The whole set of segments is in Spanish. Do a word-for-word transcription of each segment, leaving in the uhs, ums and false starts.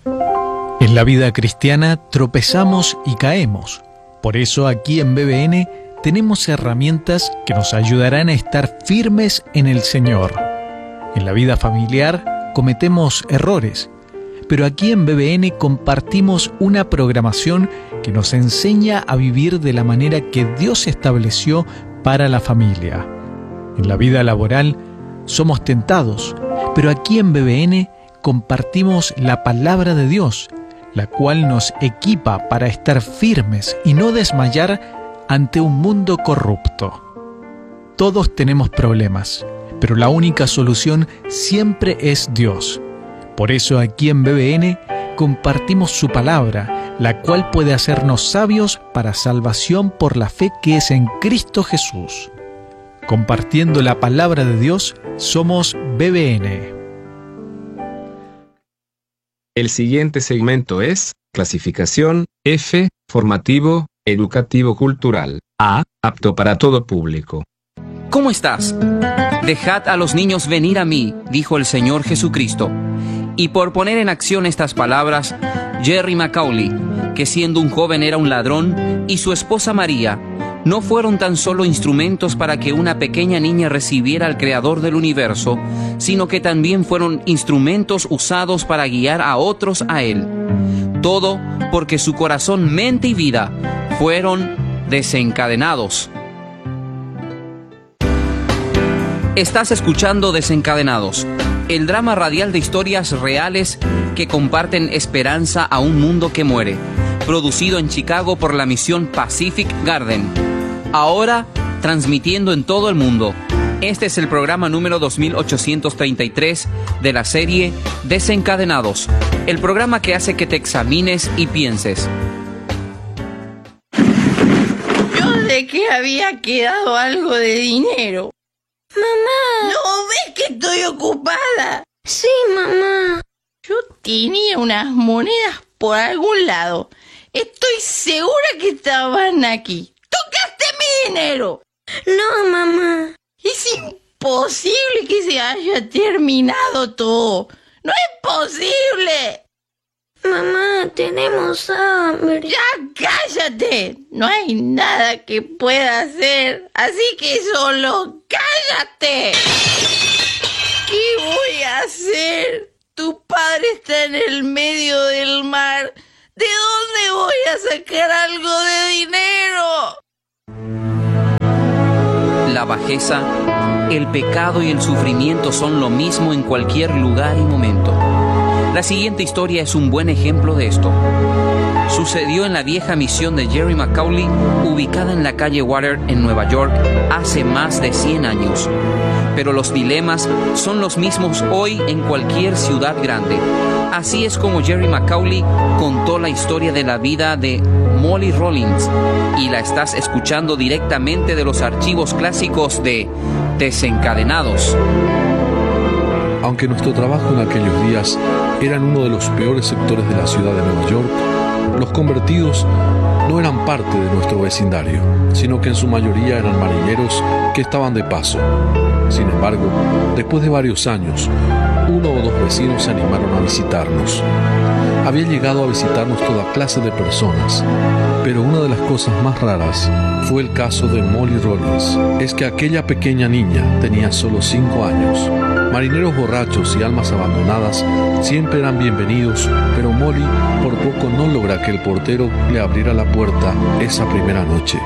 En la vida cristiana tropezamos y caemos. Por eso aquí en B B N tenemos herramientas que nos ayudarán a estar firmes en el Señor. En la vida familiar cometemos errores, pero aquí en B B N compartimos una programación que nos enseña a vivir de la manera que Dios estableció para la familia. En la vida laboral somos tentados, pero aquí en B B N compartimos la palabra de Dios, la cual nos equipa para estar firmes y no desmayar ante un mundo corrupto. Todos tenemos problemas, pero la única solución siempre es Dios. Por eso aquí en B B N compartimos su palabra, la cual puede hacernos sabios para salvación por la fe que es en Cristo Jesús. Compartiendo la palabra de Dios, somos B B N. El siguiente segmento es clasificación F, formativo, educativo cultural. A, apto para todo público. ¿Cómo estás? Dejad a los niños venir a mí, dijo el Señor Jesucristo. Y por poner en acción estas palabras, Jerry Macaulay, que siendo un joven era un ladrón, y su esposa María, no fueron tan solo instrumentos para que una pequeña niña recibiera al Creador del universo, sino que también fueron instrumentos usados para guiar a otros a Él. Todo porque su corazón, mente y vida fueron desencadenados. Estás escuchando Desencadenados, el drama radial de historias reales que comparten esperanza a un mundo que muere, producido en Chicago por la misión Pacific Garden. Ahora, transmitiendo en todo el mundo. Este es el programa número dos mil ochocientos treinta y tres de la serie Desencadenados, el programa que hace que te examines y pienses. Yo de que había quedado algo de dinero. Mamá. ¿No ves que estoy ocupada? Sí, mamá. Yo tenía unas monedas por algún lado. Estoy segura que estaban aquí. ¡Tocaste mi dinero! No, mamá. Es imposible que se haya terminado todo. ¡No es posible! Mamá, tenemos hambre. ¡Ya cállate! No hay nada que pueda hacer, así que solo cállate. ¿Qué voy a hacer? Tu padre está en el medio del mar. ¿De dónde voy a sacar algo de dinero? La bajeza, el pecado y el sufrimiento son lo mismo en cualquier lugar y momento. La siguiente historia es un buen ejemplo de esto. Sucedió en la vieja misión de Jerry Macaulay, ubicada en la calle Water en Nueva York hace más de cien años. Pero los dilemas son los mismos hoy en cualquier ciudad grande. Así es como Jerry Macaulay contó la historia de la vida de Molly Rawlins, y la estás escuchando directamente de los archivos clásicos de Desencadenados. Aunque nuestro trabajo en aquellos días era en uno de los peores sectores de la ciudad de Nueva York, los convertidos no eran parte de nuestro vecindario, sino que en su mayoría eran marineros que estaban de paso. Sin embargo, después de varios años, uno o dos vecinos se animaron a visitarnos. Había llegado a visitarnos toda clase de personas, pero una de las cosas más raras fue el caso de Molly Rawlins. Es que aquella pequeña niña tenía solo cinco años. Marineros borrachos y almas abandonadas siempre eran bienvenidos, pero Molly por poco no logra que el portero le abriera la puerta esa primera noche.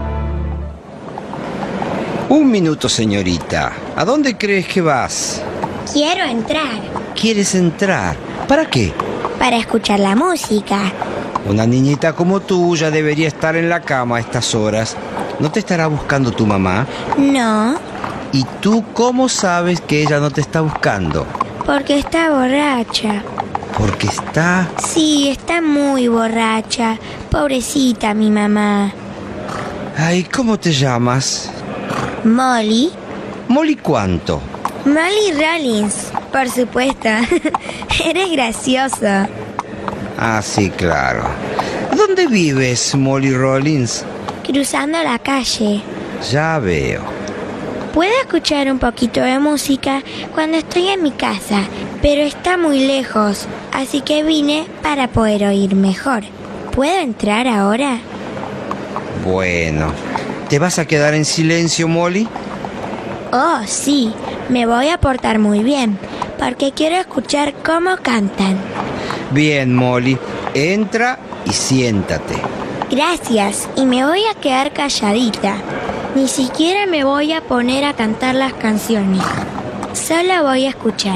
Un minuto, señorita. ¿A dónde crees que vas? Quiero entrar. ¿Quieres entrar? ¿Para qué? Para escuchar la música. Una niñita como tú ya debería estar en la cama a estas horas. ¿No te estará buscando tu mamá? No. ¿Y tú cómo sabes que ella no te está buscando? Porque está borracha. ¿Porque está...? Sí, está muy borracha. Pobrecita mi mamá. Ay, ¿cómo te llamas? Molly. ¿Molly cuánto? Molly Rawlins, por supuesto. Eres gracioso. Ah, sí, claro. ¿Dónde vives, Molly Rawlins? Cruzando la calle. Ya veo. Puedo escuchar un poquito de música cuando estoy en mi casa, pero está muy lejos, así que vine para poder oír mejor. ¿Puedo entrar ahora? Bueno, ¿te vas a quedar en silencio, Molly? Oh, sí, me voy a portar muy bien, porque quiero escuchar cómo cantan. Bien, Molly, entra y siéntate. Gracias, y me voy a quedar calladita. Ni siquiera me voy a poner a cantar las canciones. Solo voy a escuchar.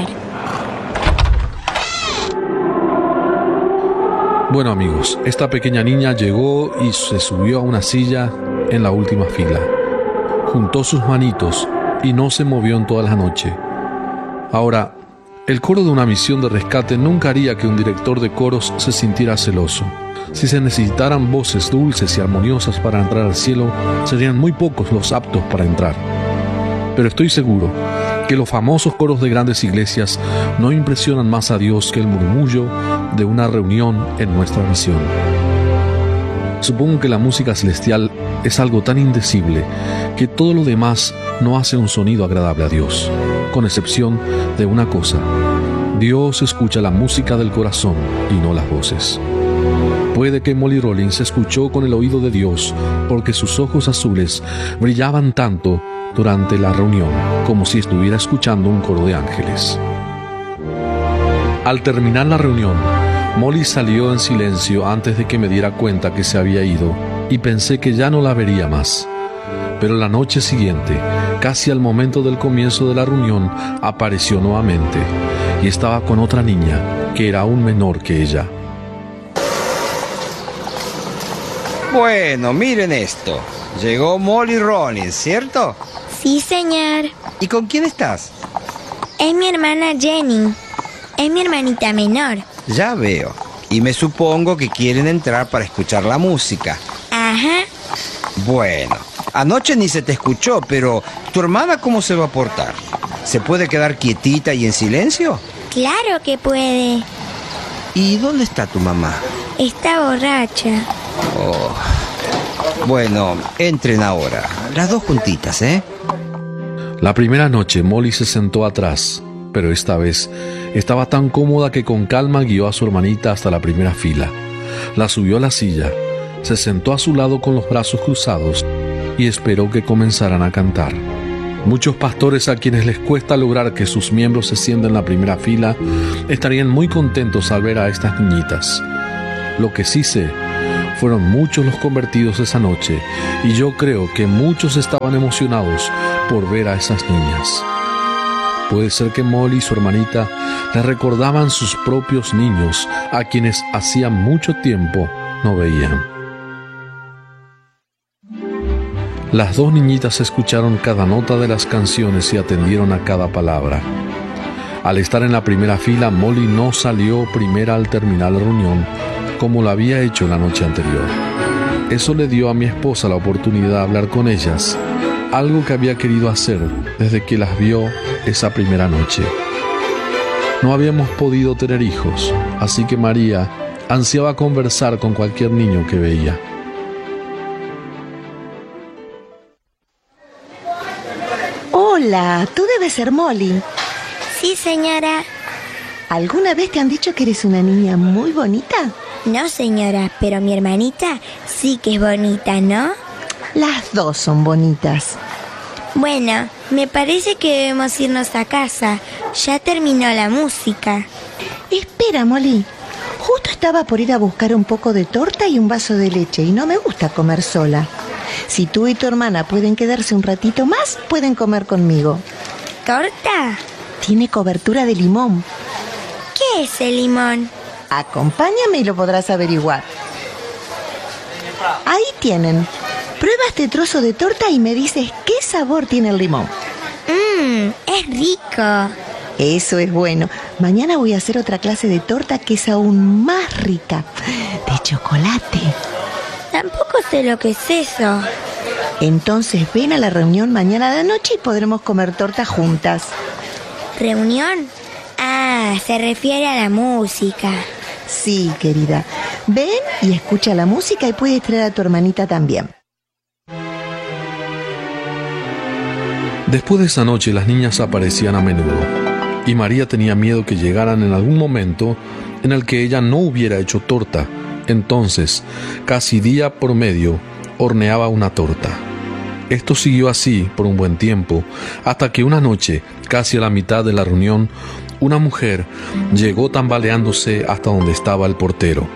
Bueno, amigos, esta pequeña niña llegó y se subió a una silla en la última fila. Juntó sus manitos y no se movió en toda la noche. Ahora, el coro de una misión de rescate nunca haría que un director de coros se sintiera celoso. Si se necesitaran voces dulces y armoniosas para entrar al cielo, serían muy pocos los aptos para entrar. Pero estoy seguro que los famosos coros de grandes iglesias no impresionan más a Dios que el murmullo de una reunión en nuestra misión. Supongo que la música celestial es algo tan indecible que todo lo demás no hace un sonido agradable a Dios, con excepción de una cosa: Dios escucha la música del corazón y no las voces. Puede que Molly Rawlings escuchó con el oído de Dios porque sus ojos azules brillaban tanto durante la reunión como si estuviera escuchando un coro de ángeles. Al terminar la reunión, Molly salió en silencio antes de que me diera cuenta que se había ido y pensé que ya no la vería más. Pero la noche siguiente, casi al momento del comienzo de la reunión, apareció nuevamente y estaba con otra niña que era aún menor que ella. Bueno, miren esto. Llegó Molly Rawlings, ¿cierto? Sí, señor. ¿Y con quién estás? Es mi hermana Jenny. Es mi hermanita menor. Ya veo. Y me supongo que quieren entrar para escuchar la música. Ajá. Bueno, anoche ni se te escuchó, pero ¿tu hermana cómo se va a portar? ¿Se puede quedar quietita y en silencio? Claro que puede. ¿Y dónde está tu mamá? Está borracha. Oh. Bueno, entren ahora. Las dos juntitas, ¿eh? La primera noche Molly se sentó atrás, pero esta vez estaba tan cómoda que con calma guió a su hermanita hasta la primera fila. La subió a la silla, se sentó a su lado con los brazos cruzados y esperó que comenzaran a cantar. Muchos pastores a quienes les cuesta lograr que sus miembros se sienten en la primera fila estarían muy contentos al ver a estas niñitas. Lo que sí sé, fueron muchos los convertidos esa noche y yo creo que muchos estaban emocionados por ver a esas niñas. Puede ser que Molly y su hermanita les recordaban sus propios niños a quienes hacía mucho tiempo no veían. Las dos niñitas escucharon cada nota de las canciones y atendieron a cada palabra. Al estar en la primera fila, Molly no salió primera al terminar la reunión como lo había hecho la noche anterior. Eso le dio a mi esposa la oportunidad de hablar con ellas, algo que había querido hacer desde que las vio esa primera noche. No habíamos podido tener hijos, así que María ansiaba conversar con cualquier niño que veía. Hola, tú debes ser Molly. Sí, señora. ¿Alguna vez te han dicho que eres una niña muy bonita? No, señora, pero mi hermanita sí que es bonita, ¿no? Las dos son bonitas. Bueno, me parece que debemos irnos a casa. Ya terminó la música. Espera, Molly. Justo estaba por ir a buscar un poco de torta y un vaso de leche y no me gusta comer sola. Si tú y tu hermana pueden quedarse un ratito más, pueden comer conmigo. ¿Torta? Tiene cobertura de limón. ¿Qué es el limón? Acompáñame y lo podrás averiguar. Ahí tienen. Prueba este trozo de torta y me dices qué sabor tiene el limón. Mmm, es rico. Eso es bueno. Mañana voy a hacer otra clase de torta que es aún más rica. De chocolate. Tampoco sé lo que es eso. Entonces ven a la reunión mañana de noche y podremos comer torta juntas. ¿Reunión? Ah, se refiere a la música. Sí, querida. Ven y escucha la música y puedes traer a tu hermanita también. Después de esa noche las niñas aparecían a menudo y María tenía miedo que llegaran en algún momento en el que ella no hubiera hecho torta. Entonces, casi día por medio, horneaba una torta. Esto siguió así por un buen tiempo, hasta que una noche, casi a la mitad de la reunión, una mujer llegó tambaleándose hasta donde estaba el portero.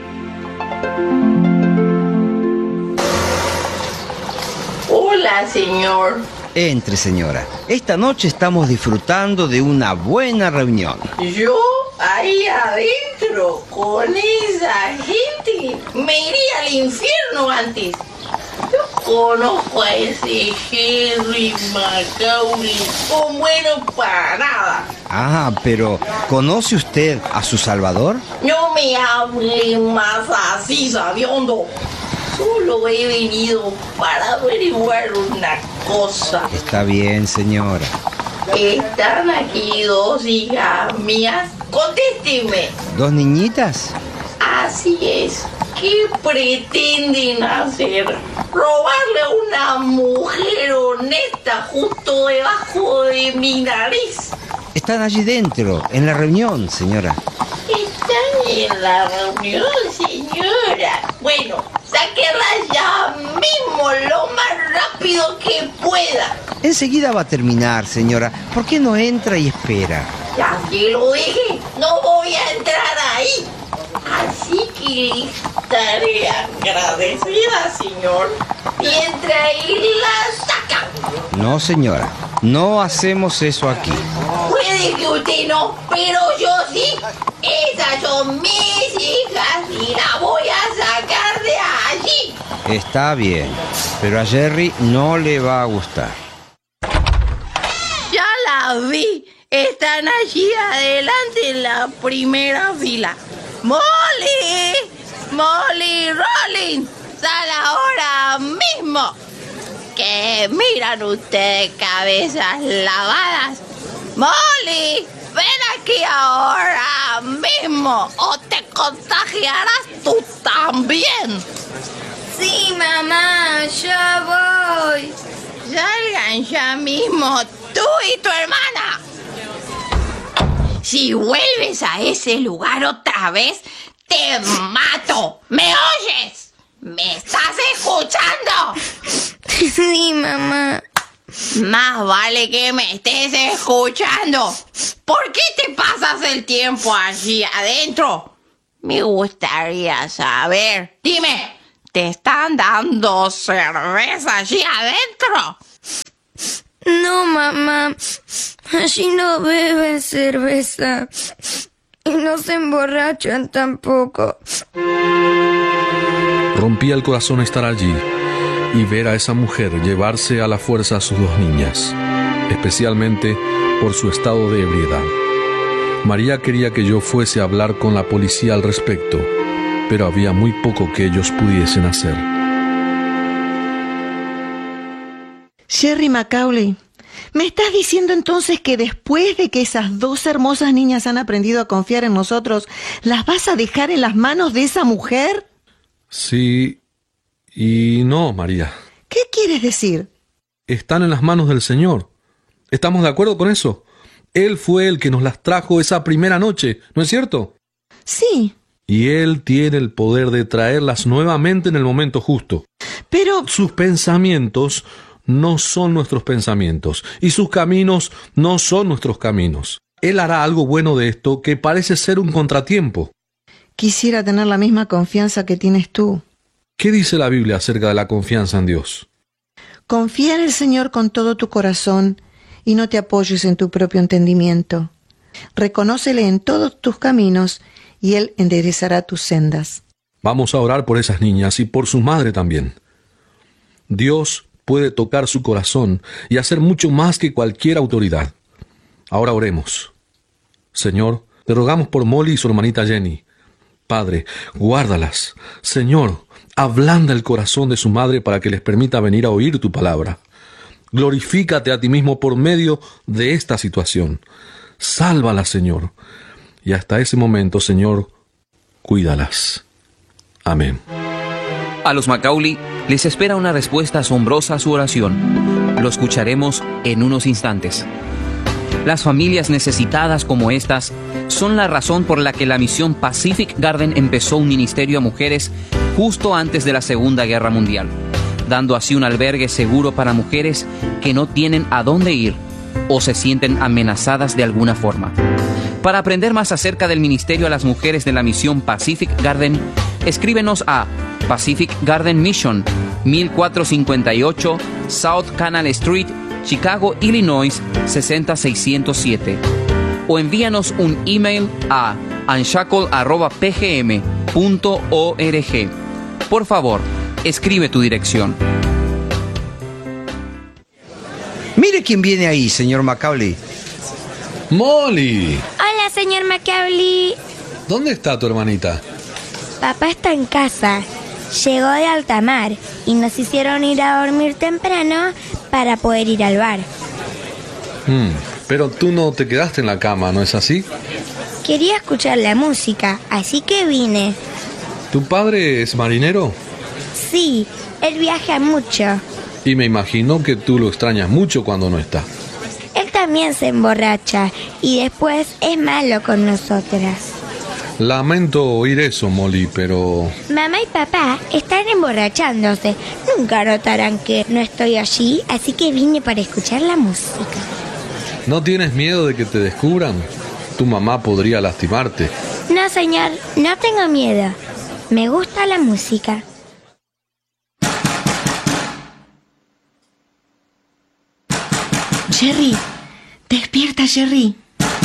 Hola, señor. Entre, señora. Esta noche estamos disfrutando de una buena reunión. Yo, ahí adentro, con esa gente, me iría al infierno antes. Yo conozco a ese Jerry Macaulay, como bueno para nada. Ah, pero ¿conoce usted a su Salvador? No me hable más así, sabiondo. Solo he venido para averiguar una cosa. Está bien, señora. ¿Están aquí dos hijas mías? Contésteme. ¿Dos niñitas? Así es. ¿Qué pretenden hacer? ¿Robarle a una mujer honesta justo debajo de mi nariz? Están allí dentro, en la reunión, señora. ¿Están en la reunión, señora? Bueno, sáquenlas ya mismo, lo más rápido que pueda. Enseguida va a terminar, señora. ¿Por qué no entra y espera? Ya que lo dije, no voy a entrar ahí. Así que estaré agradecida, señor, mientras él la saca. No, señora. No hacemos eso aquí. Puede que usted no, pero yo sí. Esas son mis hijas y la voy a sacar de allí. Está bien, pero a Jerry no le va a gustar. Ya la vi. Están allí adelante en la primera fila. ¡Molly! ¡Molly Rollins! ¡Sal ahora mismo! ¿Qué miran ustedes, cabezas lavadas? ¡Molly! ¡Ven aquí ahora mismo! ¡O te contagiarás tú también! Sí, mamá, ya voy. Salgan ya mismo tú y tu hermana. Si vuelves a ese lugar otra vez, te mato. ¿Me oyes? ¿Me estás escuchando? Sí, mamá. Más vale que me estés escuchando. ¿Por qué te pasas el tiempo allí adentro? Me gustaría saber. Dime, ¿te están dando cerveza allí adentro? No, mamá. Allí no beben cerveza. Y no se emborrachan tampoco. Rompía el corazón estar allí y ver a esa mujer llevarse a la fuerza a sus dos niñas, especialmente por su estado de ebriedad. María quería que yo fuese a hablar con la policía al respecto, pero había muy poco que ellos pudiesen hacer. Jerry Macaulay, ¿me estás diciendo entonces que después de que esas dos hermosas niñas han aprendido a confiar en nosotros, las vas a dejar en las manos de esa mujer? Sí y no, María. ¿Qué quieres decir? Están en las manos del Señor. ¿Estamos de acuerdo con eso? Él fue el que nos las trajo esa primera noche, ¿no es cierto? Sí. Y Él tiene el poder de traerlas nuevamente en el momento justo. Pero sus pensamientos no son nuestros pensamientos, y sus caminos no son nuestros caminos. Él hará algo bueno de esto que parece ser un contratiempo. Quisiera tener la misma confianza que tienes tú. ¿Qué dice la Biblia acerca de la confianza en Dios? Confía en el Señor con todo tu corazón y no te apoyes en tu propio entendimiento. Reconócele en todos tus caminos y Él enderezará tus sendas. Vamos a orar por esas niñas y por su madre también. Dios puede tocar su corazón y hacer mucho más que cualquier autoridad. Ahora oremos. Señor, te rogamos por Molly y su hermanita Jenny. Padre, guárdalas. Señor, ablanda el corazón de su madre para que les permita venir a oír tu palabra. Glorifícate a ti mismo por medio de esta situación. Sálvalas, Señor. Y hasta ese momento, Señor, cuídalas. Amén. A los Macaulay les espera una respuesta asombrosa a su oración. Lo escucharemos en unos instantes. Las familias necesitadas como estas son la razón por la que la misión Pacific Garden empezó un ministerio a mujeres justo antes de la Segunda Guerra Mundial, dando así un albergue seguro para mujeres que no tienen a dónde ir o se sienten amenazadas de alguna forma. Para aprender más acerca del ministerio a las mujeres de la misión Pacific Garden, escríbenos a Pacific Garden Mission, mil cuatrocientos cincuenta y ocho South Canal Street, Chicago, Illinois, seis cero seis cero siete, o envíanos un email a anshackle arroba p g m punto org. Por favor, escribe tu dirección. Mire quién viene ahí, señor Macaulay. ¡Molly! Hola, señor Macaulay. ¿Dónde está tu hermanita? Papá está en casa. Llegó de alta mar y nos hicieron ir a dormir temprano para poder ir al bar. Hmm, pero tú no te quedaste en la cama, ¿no es así? Quería escuchar la música, así que vine. ¿Tu padre es marinero? Sí, él viaja mucho. Y me imagino que tú lo extrañas mucho cuando no está. Él también se emborracha y después es malo con nosotras. Lamento oír eso, Molly, pero... Mamá y papá están emborrachándose. Nunca notarán que no estoy allí, así que vine para escuchar la música. ¿No tienes miedo de que te descubran? Tu mamá podría lastimarte. No, señor, no tengo miedo. Me gusta la música. Jerry, despierta, Jerry.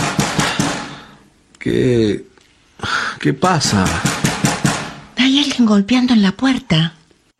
¿Qué... qué pasa? Hay alguien golpeando en la puerta.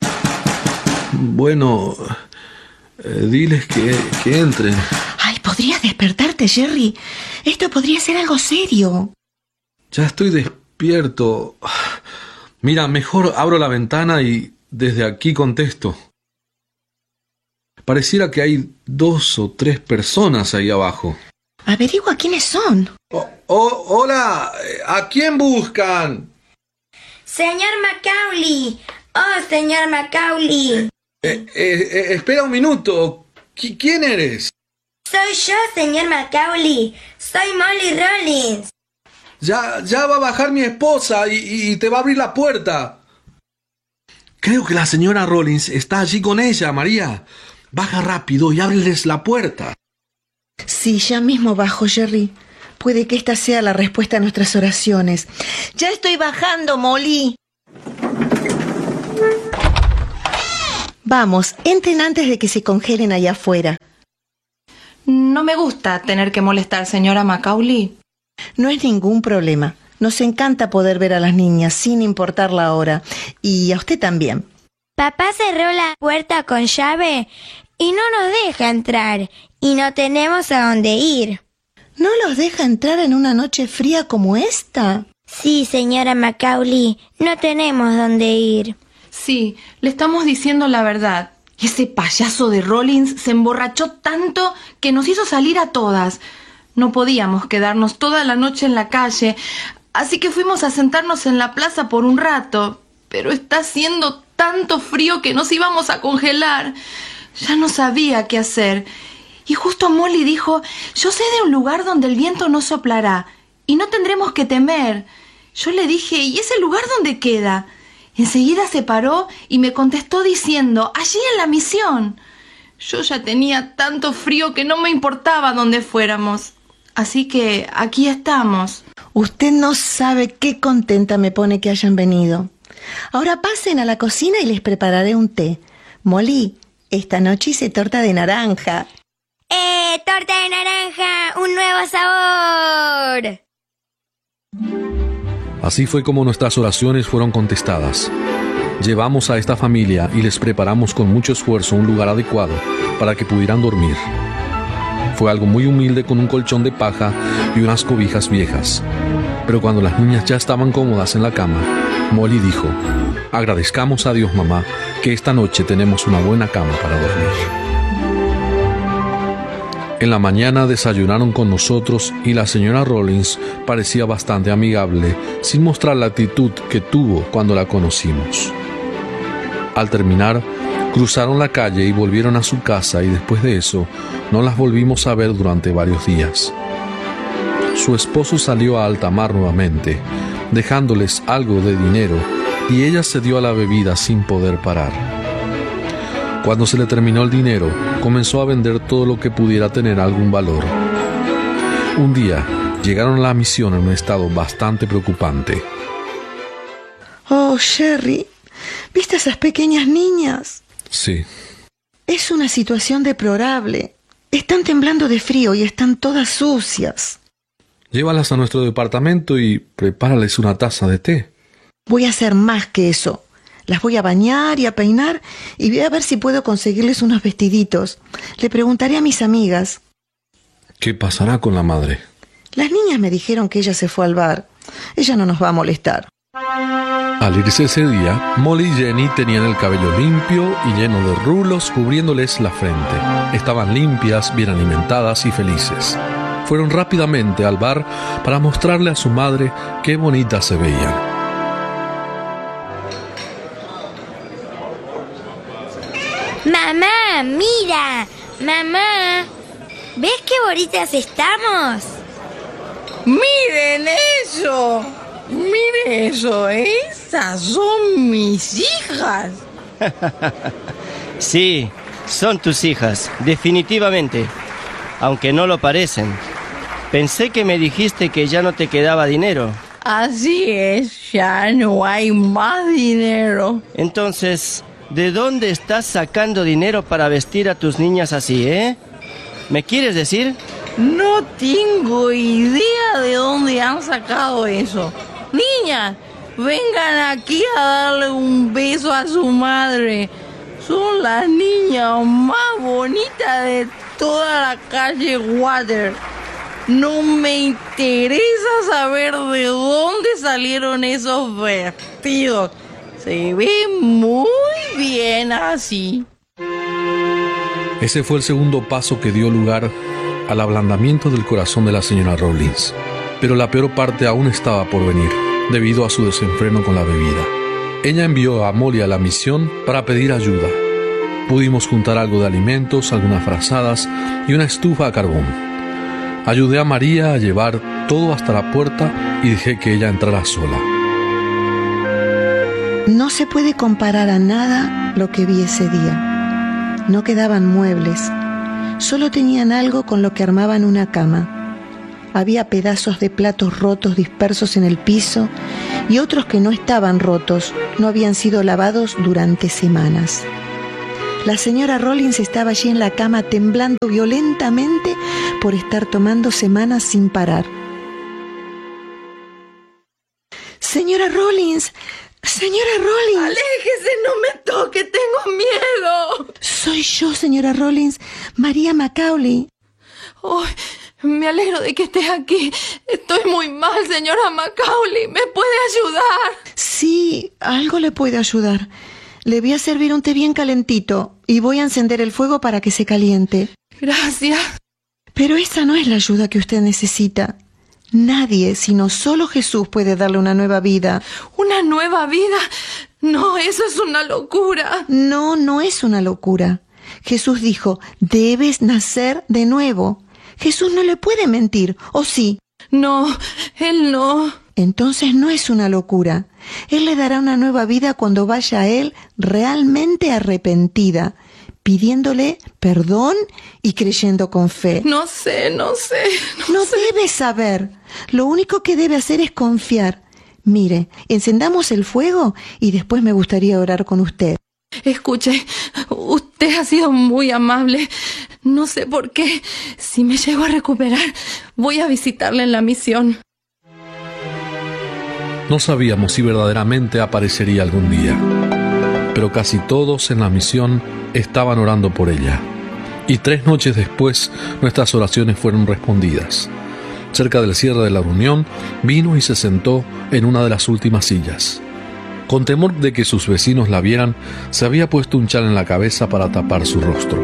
Bueno, eh, diles que, que entren. Ay, podrías despertarte, Jerry. Esto podría ser algo serio. Ya estoy despierto. Mira, mejor abro la ventana y desde aquí contesto. Pareciera que hay dos o tres personas ahí abajo. Averigua quiénes son. Oh, oh, hola, ¿a quién buscan? Señor Macaulay. Oh, señor Macaulay. Eh, eh, eh, espera un minuto. ¿Qui- ¿Quién eres? Soy yo, señor Macaulay. Soy Molly Rollins. Ya, ya va a bajar mi esposa y, y te va a abrir la puerta. Creo que la señora Rollins está allí con ella, María. Baja rápido y ábreles la puerta. Sí, ya mismo bajo, Jerry. Puede que esta sea la respuesta a nuestras oraciones. Ya estoy bajando, Molly. Vamos, entren antes de que se congelen allá afuera. No me gusta tener que molestar, señora Macaulay. No es ningún problema. Nos encanta poder ver a las niñas sin importar la hora. Y a usted también. Papá cerró la puerta con llave y no nos deja entrar. Y no tenemos a dónde ir. ¿No los deja entrar en una noche fría como esta? Sí, señora Macaulay, no tenemos dónde ir. Sí, le estamos diciendo la verdad. Ese payaso de Rollins se emborrachó tanto que nos hizo salir a todas. No podíamos quedarnos toda la noche en la calle, así que fuimos a sentarnos en la plaza por un rato. Pero está haciendo tanto frío que nos íbamos a congelar. Ya no sabía qué hacer. Y justo Molly dijo, yo sé de un lugar donde el viento no soplará y no tendremos que temer. Yo le dije, ¿y ese lugar dónde queda? Enseguida se paró y me contestó diciendo, allí en la misión. Yo ya tenía tanto frío que no me importaba dónde fuéramos. Así que aquí estamos. Usted no sabe qué contenta me pone que hayan venido. Ahora pasen a la cocina y les prepararé un té. Molly, esta noche hice torta de naranja. ¡Eh, torta de naranja! ¡Un nuevo sabor! Así fue como nuestras oraciones fueron contestadas. Llevamos a esta familia y les preparamos con mucho esfuerzo un lugar adecuado para que pudieran dormir. Fue algo muy humilde con un colchón de paja y unas cobijas viejas. Pero cuando las niñas ya estaban cómodas en la cama, Molly dijo, agradezcamos a Dios, mamá, que esta noche tenemos una buena cama para dormir. En la mañana desayunaron con nosotros y la señora Rollins parecía bastante amigable, sin mostrar la actitud que tuvo cuando la conocimos. Al terminar, Cruzaron la calle y volvieron a su casa, y después de eso no las volvimos a ver durante varios días. Su esposo salió a alta mar nuevamente, dejándoles algo de dinero, y ella se dio a la bebida sin poder parar. Cuando se le terminó el dinero, comenzó a vender todo lo que pudiera tener algún valor. Un día, llegaron a la misión en un estado bastante preocupante. Oh, Sherry, ¿viste a esas pequeñas niñas? Sí. Es una situación deplorable. Están temblando de frío y están todas sucias. Llévalas a nuestro departamento y prepárales una taza de té. Voy a hacer más que eso. Las voy a bañar y a peinar y voy a ver si puedo conseguirles unos vestiditos. Le preguntaré a mis amigas. ¿Qué pasará con la madre? Las niñas me dijeron que ella se fue al bar. Ella no nos va a molestar. Al irse ese día, Molly y Jenny tenían el cabello limpio y lleno de rulos cubriéndoles la frente. Estaban limpias, bien alimentadas y felices. Fueron rápidamente al bar para mostrarle a su madre qué bonitas se veían. Mamá, mira, mamá, ¿ves qué bonitas estamos? ¡Miren eso! ¡Miren eso! ¡Esas son mis hijas! Sí, son tus hijas, definitivamente, aunque no lo parecen. Pensé que me dijiste que ya no te quedaba dinero. Así es, ya no hay más dinero. Entonces, ¿de dónde estás sacando dinero para vestir a tus niñas así, eh? ¿Me quieres decir? No tengo idea de dónde han sacado eso. Niñas, vengan aquí a darle un beso a su madre. Son las niñas más bonitas de toda la calle Water. No me interesa saber de dónde salieron esos vestidos. Se ve muy bien así. Ese fue el segundo paso que dio lugar al ablandamiento del corazón de la señora Rollins. Pero la peor parte aún estaba por venir, debido a su desenfreno con la bebida. Ella envió a Molly a la misión para pedir ayuda. Pudimos juntar algo de alimentos, algunas frazadas y una estufa a carbón. Ayudé a María a llevar todo hasta la puerta y dejé que ella entrara sola. No se puede comparar a nada lo que vi ese día. No quedaban muebles. Solo tenían algo con lo que armaban una cama. Había pedazos de platos rotos dispersos en el piso y otros que no estaban rotos, no habían sido lavados durante semanas. La señora Rollins estaba allí en la cama temblando violentamente por estar tomando semanas sin parar. Señora Rollins, señora Rollins. Aléjese, no me toque, tengo miedo. Soy yo, señora Rollins, María Macaulay. Oh, me alegro de que estés aquí. Estoy muy mal, señora Macaulay. ¿Me puede ayudar? Sí, algo le puede ayudar. Le voy a servir un té bien calentito y voy a encender el fuego para que se caliente. Gracias. Pero esa no es la ayuda que usted necesita. Nadie, sino solo Jesús puede darle una nueva vida. ¿Una nueva vida? No, eso es una locura. No, no es una locura. Jesús dijo, debes nacer de nuevo. Jesús no le puede mentir, ¿o sí? No, Él no. Entonces no es una locura. Él le dará una nueva vida cuando vaya a Él realmente arrepentida, pidiéndole perdón y creyendo con fe. No sé, no sé. No, no sé. debe saber. Lo único que debe hacer es confiar. Mire, encendamos el fuego y después me gustaría orar con usted. Escuche, usted ha sido muy amable. No sé por qué. Si me llego a recuperar, voy a visitarle en la misión. No sabíamos si verdaderamente aparecería algún día, pero casi todos en la misión estaban orando por ella. Y tres noches después, nuestras oraciones fueron respondidas. Cerca del cierre de la reunión, vino y se sentó en una de las últimas sillas. Con temor de que sus vecinos la vieran, se había puesto un chal en la cabeza para tapar su rostro.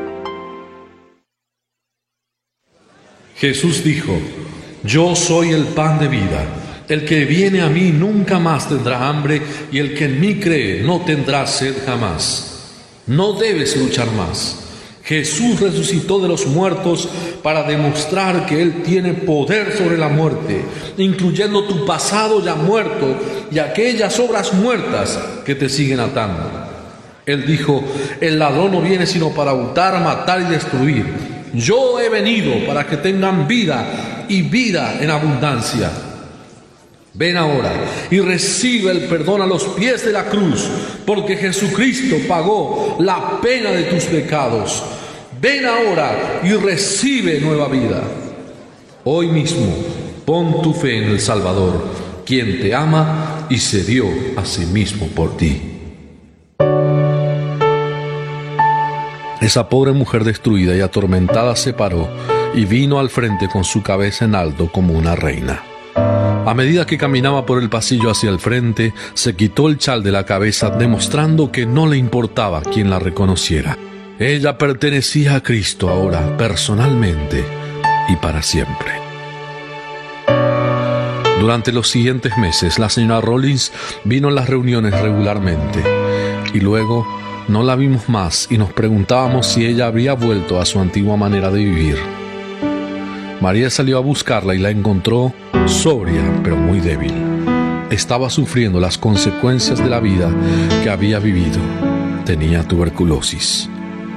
Jesús dijo, «Yo soy el pan de vida. El que viene a mí nunca más tendrá hambre, y el que en mí cree no tendrá sed jamás». No debes luchar más. Jesús resucitó de los muertos para demostrar que Él tiene poder sobre la muerte, incluyendo tu pasado ya muerto y aquellas obras muertas que te siguen atando. Él dijo: el ladrón no viene sino para hurtar, matar y destruir. Yo he venido para que tengan vida y vida en abundancia. Ven ahora y recibe el perdón a los pies de la cruz, porque Jesucristo pagó la pena de tus pecados. Ven ahora y recibe nueva vida. Hoy mismo pon tu fe en el Salvador, quien te ama y se dio a sí mismo por ti. Esa pobre mujer destruida y atormentada se paró y vino al frente con su cabeza en alto como una reina. A medida que caminaba por el pasillo hacia el frente, se quitó el chal de la cabeza, demostrando que no le importaba quien la reconociera. Ella pertenecía a Cristo ahora, personalmente y para siempre. Durante los siguientes meses, la señora Rollins vino a las reuniones regularmente, y luego no la vimos más y nos preguntábamos si ella habría vuelto a su antigua manera de vivir. María salió a buscarla y la encontró sobria, pero muy débil. Estaba sufriendo las consecuencias de la vida que había vivido. Tenía tuberculosis.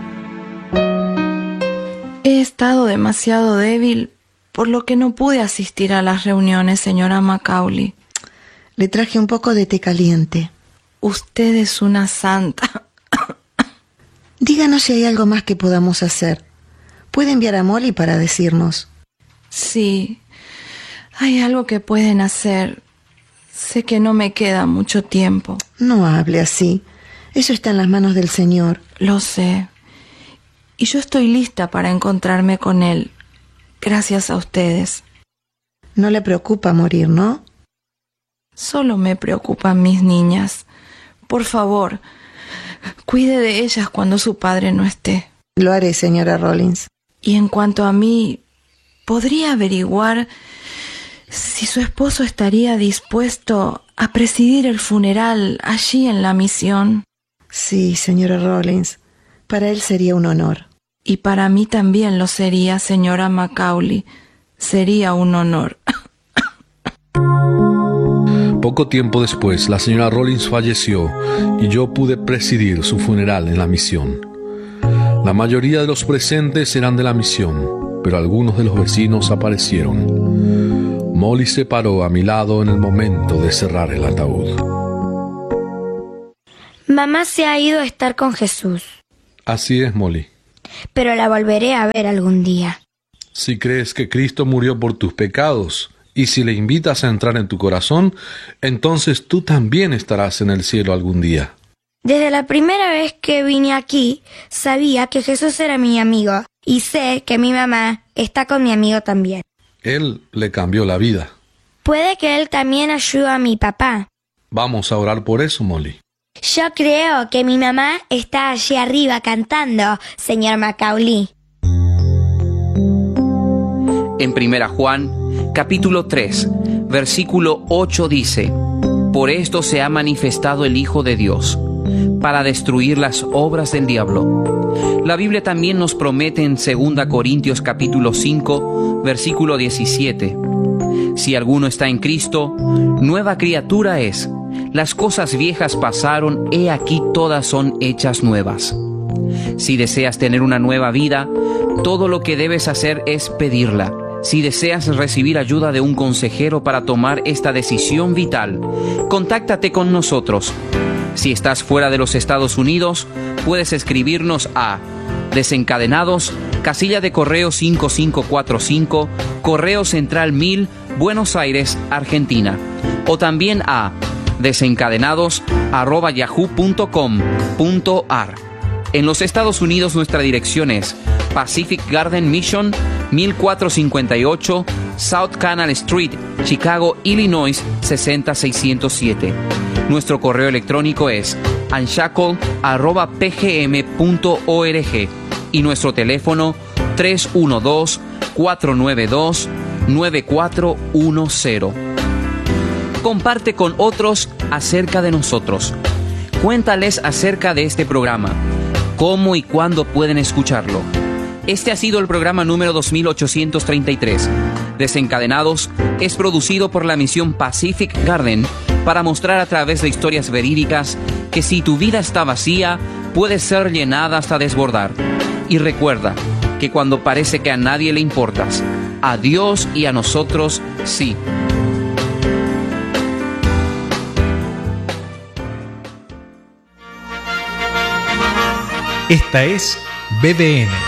He estado demasiado débil, por lo que no pude asistir a las reuniones, señora Macaulay. Le traje un poco de té caliente. Usted es una santa. Díganos si hay algo más que podamos hacer. Puede enviar a Molly para decirnos. Sí, hay algo que pueden hacer. Sé que no me queda mucho tiempo. No hable así. Eso está en las manos del Señor. Lo sé. Y yo estoy lista para encontrarme con Él. Gracias a ustedes. No le preocupa morir, ¿no? Solo me preocupan mis niñas. Por favor, cuide de ellas cuando su padre no esté. Lo haré, señora Rollins. Y en cuanto a mí, ¿podría averiguar si su esposo estaría dispuesto a presidir el funeral allí en la misión? Sí, señora Rollins. Para él sería un honor. Y para mí también lo sería, señora Macaulay. Sería un honor. Poco tiempo después, la señora Rollins falleció y yo pude presidir su funeral en la misión. La mayoría de los presentes eran de la misión, pero algunos de los vecinos aparecieron. Molly se paró a mi lado en el momento de cerrar el ataúd. Mamá se ha ido a estar con Jesús. Así es, Molly. Pero la volveré a ver algún día. Si crees que Cristo murió por tus pecados, y si le invitas a entrar en tu corazón, entonces tú también estarás en el cielo algún día. Desde la primera vez que vine aquí, sabía que Jesús era mi amigo, y sé que mi mamá está con mi amigo también. Él le cambió la vida. Puede que él también ayude a mi papá. Vamos a orar por eso, Molly. Yo creo que mi mamá está allí arriba cantando, señor Macaulay. En Primera Juan, capítulo tres, versículo ocho dice: Por esto se ha manifestado el Hijo de Dios, para destruir las obras del diablo. La Biblia también nos promete en Segunda Corintios capítulo cinco, versículo diecisiete: Si alguno está en Cristo, nueva criatura es. Las cosas viejas pasaron, he aquí todas son hechas nuevas. Si deseas tener una nueva vida, todo lo que debes hacer es pedirla. Si deseas recibir ayuda de un consejero para tomar esta decisión vital, contáctate con nosotros. Si estás fuera de los Estados Unidos, puedes escribirnos a Desencadenados, casilla de correo cinco cinco cuatro cinco, Correo Central mil, Buenos Aires, Argentina. O también a desencadenados arroba yahoo punto com punto ar. En los Estados Unidos nuestra dirección es Pacific Garden Mission, mil cuatrocientos cincuenta y ocho South Canal Street, Chicago, Illinois seis cero seiscientos siete. Nuestro correo electrónico es anshackle arroba p g m punto org y nuestro teléfono tres uno dos, cuatro nueve dos, nueve cuatro uno cero. Comparte con otros acerca de nosotros. Cuéntales acerca de este programa. cómo y cuándo pueden escucharlo. Este ha sido el programa número dos mil ochocientos treinta y tres. Desencadenados es producido por la misión Pacific Garden para mostrar a través de historias verídicas que si tu vida está vacía, puede ser llenada hasta desbordar. Y recuerda que cuando parece que a nadie le importas, a Dios y a nosotros sí. Esta es B D N.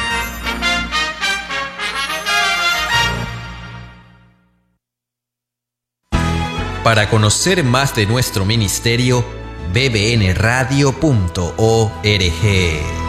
Para conocer más de nuestro ministerio, b b n radio punto org.